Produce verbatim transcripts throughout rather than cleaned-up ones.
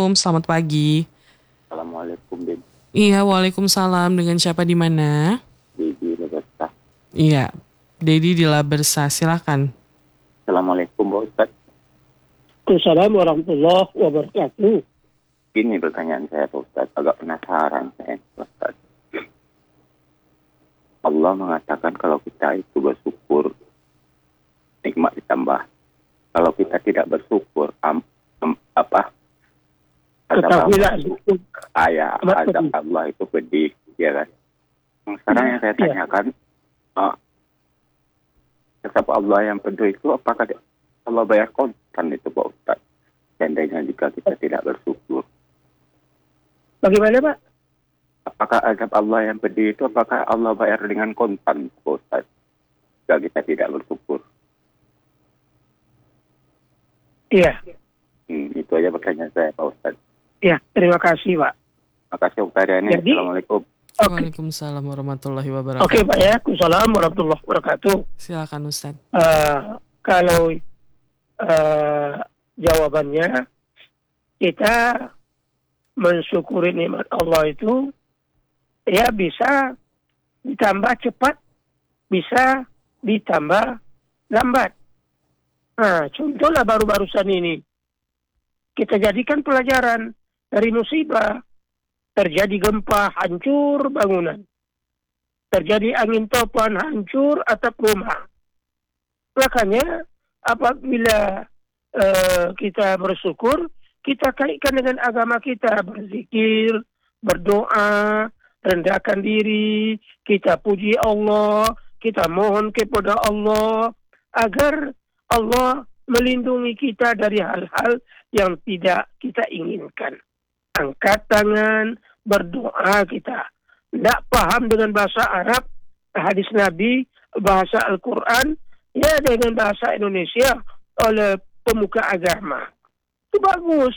Assalamualaikum, selamat pagi. Assalamualaikum, Din. Iya, waalaikumsalam. Dengan siapa di mana? Dedi Leberta. Iya, Dedi di Labersa, silakan. Assalamualaikum, Pak Ustaz. Assalamualaikum warahmatullahi wabarakatuh. Ini pertanyaan saya, Pak Ustaz. Agak penasaran saya, Pak Ustaz. Allah mengatakan kalau kita itu bersyukur, nikmat ditambah. Kalau kita tidak bersyukur, am, am, apa? Ketahuilah Ayat azab Allah itu pedih, ya kan? Sekarang yang saya tanyakan, ya. uh, tetap Allah yang pedih itu apakah Allah bayar kontan itu, Pak Ustaz? Seandainya jika kita tidak bersyukur. Bagaimana, Pak? Apakah azab Allah yang pedih itu apakah Allah bayar dengan kontan, Pak Ustaz? Jika kita tidak bersyukur. Iya. Hmm, itu aja pertanyaan saya, Pak Ustaz. Ya, terima kasih, Pak. Terima kasih, Ustaz. Jadi, Assalamualaikum. Okay. Waalaikumsalam warahmatullahi wabarakatuh. Oke, okay, Pak ya. Waalaikumsalam warahmatullahi wabarakatuh. Silakan, Ustaz. Uh, kalau uh, jawabannya, kita mensyukuri nikmat Allah itu, ya bisa ditambah cepat, bisa ditambah lambat. Nah, contohlah baru-barusan ini. Kita jadikan pelajaran dari musibah. Terjadi gempa, hancur bangunan. Terjadi angin topan, hancur atap rumah. Makanya apabila uh, kita bersyukur, kita kaitkan dengan agama kita. Berzikir, berdoa, rendahkan diri, kita puji Allah, kita mohon kepada Allah, agar Allah melindungi kita dari hal-hal yang tidak kita inginkan. Angkat tangan, berdoa kita. Tidak paham dengan bahasa Arab, hadis Nabi, bahasa Al-Quran, ya dengan bahasa Indonesia oleh pemuka agama. Itu bagus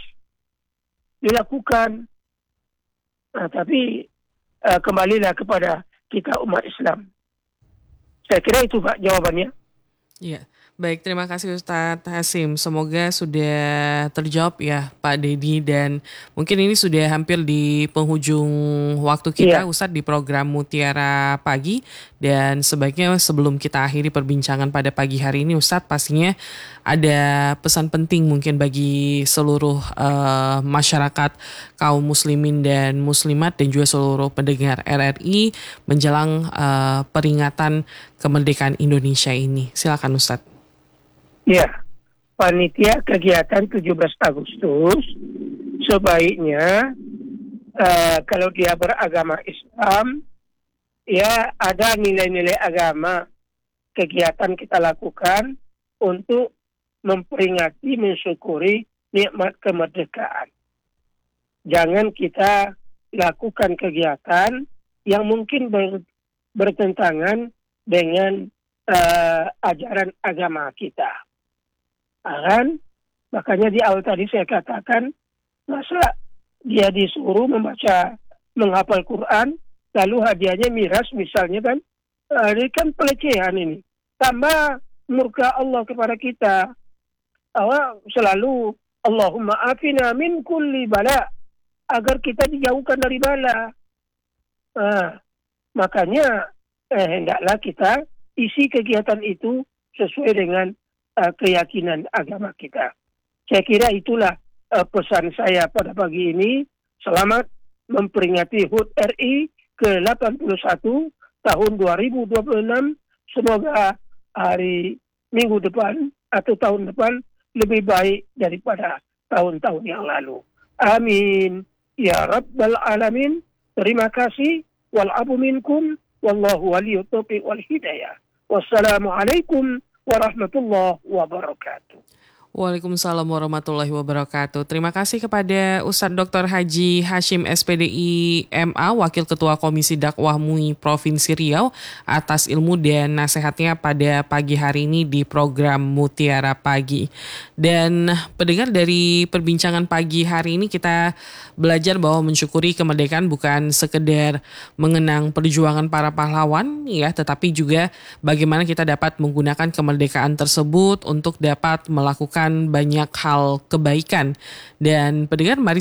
dilakukan. Nah, tapi uh, kembalilah kepada kita umat Islam. Saya kira itu, Pak, jawabannya. Iya. Baik, terima kasih Ustadz Hasim. Semoga sudah terjawab ya Pak Dedi, dan mungkin ini sudah hampir di penghujung waktu kita, yeah. Ustadz, di program Mutiara Pagi. Dan sebaiknya sebelum kita akhiri perbincangan pada pagi hari ini, Ustadz, pastinya ada pesan penting mungkin bagi seluruh uh, masyarakat kaum muslimin dan muslimat dan juga seluruh pendengar R R I menjelang uh, peringatan kemerdekaan Indonesia ini. Silakan, Ustadz. Ya, panitia kegiatan tujuh belas Agustus sebaiknya uh, kalau dia beragama Islam, ya ada nilai-nilai agama kegiatan kita lakukan untuk memperingati, mensyukuri nikmat kemerdekaan. Jangan kita lakukan kegiatan yang mungkin ber, bertentangan dengan uh, ajaran agama kita. Kan? Makanya di awal tadi saya katakan, masa dia disuruh membaca, menghafal Quran, lalu hadiahnya miras misalnya kan, uh, ini kan pelecehan ini. Tambah murka Allah kepada kita. Allah selalu, Allahumma afina min kulli bala, agar kita dijauhkan dari bala. Nah, makanya eh, hendaklah kita isi kegiatan itu sesuai dengan Uh, keyakinan agama kita. Saya kira itulah uh, pesan saya pada pagi ini. Selamat memperingati H U T R I ke delapan puluh satu tahun dua ribu dua puluh enam. Semoga hari minggu depan atau tahun depan lebih baik daripada tahun-tahun yang lalu. Amin. Ya Rabbal Alamin. Terima kasih. Wal'afu minkum. Wallahu waliyut taufiq wal hidayah. Wassalamualaikum warahmatullahi wabarakatuh. Waalaikumsalam warahmatullahi wabarakatuh. Terima kasih kepada Ustadz Doktor Haji Hasyim S P D I M A, Wakil Ketua Komisi Dakwah M U I Provinsi Riau, atas ilmu dan nasihatnya pada pagi hari ini di program Mutiara Pagi. Dan pendengar, dari perbincangan pagi hari ini kita belajar bahwa mensyukuri kemerdekaan bukan sekedar mengenang perjuangan para pahlawan, ya, tetapi juga bagaimana kita dapat menggunakan kemerdekaan tersebut untuk dapat melakukan banyak hal kebaikan. Dan pendengar, mari